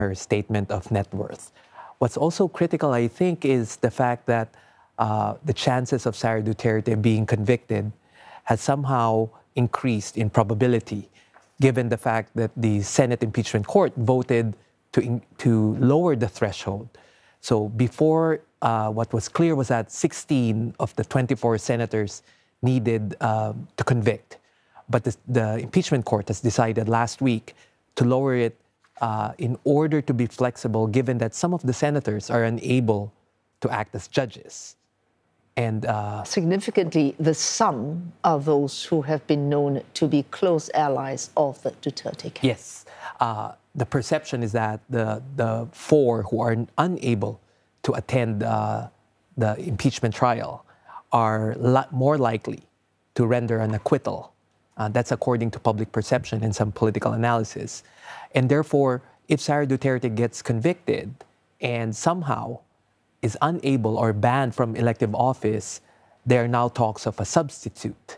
her statement of net worth. What's also critical, I think, is the fact that the chances of Sara Duterte being convicted has somehow increased in probability, given the fact that the Senate Impeachment Court voted to lower the threshold. So before, what was clear was that 16 of the 24 senators needed to convict. But the impeachment court has decided last week to lower it in order to be flexible, given that some of the senators are unable to act as judges. And significantly, the sum are those who have been known to be close allies of the Duterte camp. Yes. The perception is that the four who are unable to attend the impeachment trial are more likely to render an acquittal. That's according to public perception and some political analysis. And therefore, if Sara Duterte gets convicted and somehow is unable or banned from elective office, there are now talks of a substitute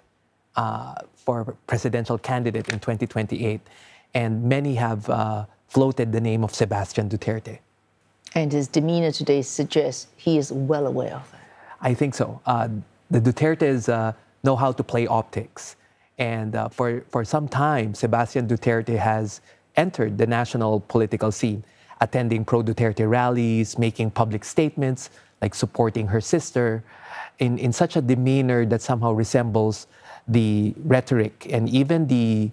for presidential candidate in 2028. And many have floated the name of Sebastian Duterte. And his demeanor today suggests he is well aware of that. I think so. The Dutertes know how to play optics. And for some time, Sebastian Duterte has entered the national political scene, attending pro-Duterte rallies, making public statements, like supporting her sister, in such a demeanor that somehow resembles the rhetoric and even the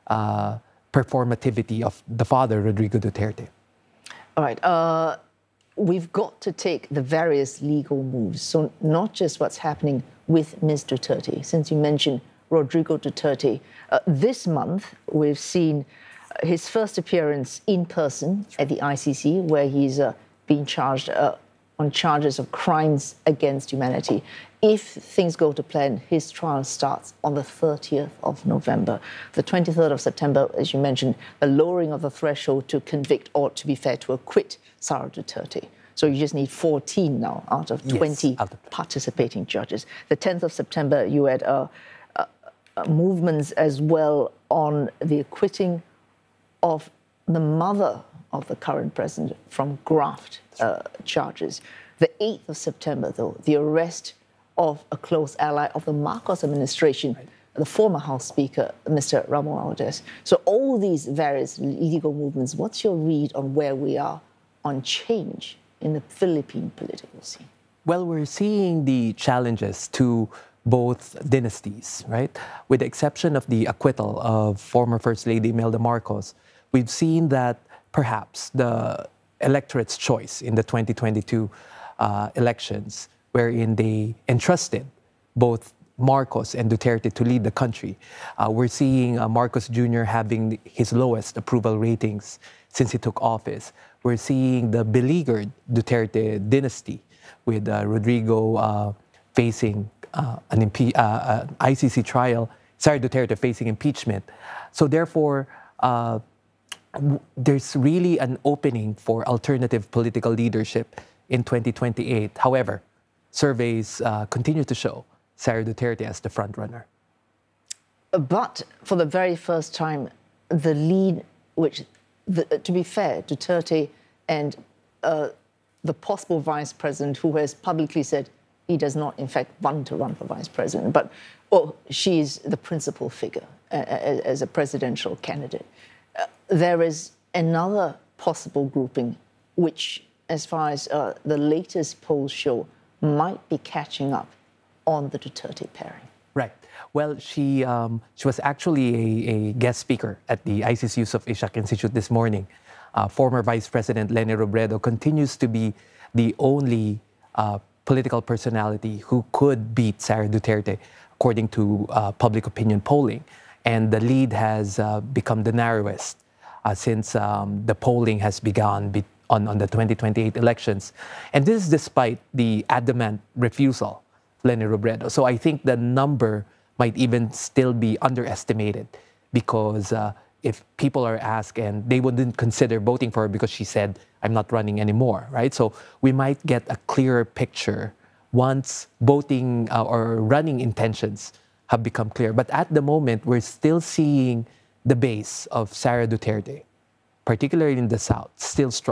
performativity of the father, Rodrigo Duterte. All right. We've got to take the various legal moves. So not just what's happening with Ms. Duterte. Since you mentioned Rodrigo Duterte, this month we've seen his first appearance in person at the ICC, where he's being charged on charges of crimes against humanity. If things go to plan, his trial starts on the 30th of November. The 23rd of September, as you mentioned, the lowering of the threshold to convict, or to be fair, to acquit Sara Duterte. So you just need 14 now out of 20 participating judges. The 10th of September, you had movements as well on the acquitting of the mother of the current president from graft charges. The 8th of September, though, the arrest of a close ally of the Marcos administration, the former House Speaker, Mr. Ramon Aldez. So all these various legal movements, what's your read on where we are on change in the Philippine political scene? Well, we're seeing the challenges to both dynasties, right? With the exception of the acquittal of former First Lady Imelda Marcos, we've seen that perhaps the electorate's choice in the 2022 elections, wherein they entrusted both Marcos and Duterte to lead the country. We're seeing Marcos Jr. having his lowest approval ratings since he took office. We're seeing the beleaguered Duterte dynasty with Rodrigo facing an ICC trial, Sara Duterte facing impeachment. So therefore, there's really an opening for alternative political leadership in 2028. However, surveys continue to show Sara Duterte as the front runner. But for the very first time, the lead, to be fair, Duterte and the possible vice president, who has publicly said he does not, in fact, want to run for vice president, but she's the principal figure as a presidential candidate. There is another possible grouping, which, as far as the latest polls show, might be catching up on the Duterte pairing. Right. Well, she was actually a guest speaker at the ICC Yusof Ishak Institute this morning. Former Vice President Leni Robredo continues to be the only political personality who could beat Sara Duterte, according to public opinion polling. And the lead has become the narrowest since the polling has begun on the 2028 elections. And this is despite the adamant refusal of Leni Robredo. So I think the number might even still be underestimated, because if people are asked and they wouldn't consider voting for her because she said, I'm not running anymore, right? So we might get a clearer picture once voting or running intentions have become clear. But at the moment, we're still seeing the base of Sara Duterte, particularly in the South, still strong.